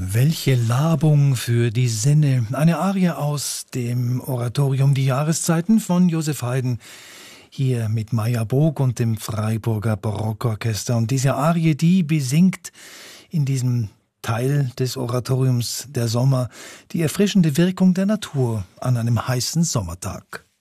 Welche Labung für die Sinne. Eine Arie aus dem Oratorium Die Jahreszeiten von Joseph Haydn. Hier mit Meyer Bog und dem Freiburger Barockorchester. Und diese Arie, die besingt in diesem Teil des Oratoriums der Sommer die erfrischende Wirkung der Natur an einem heißen Sommertag.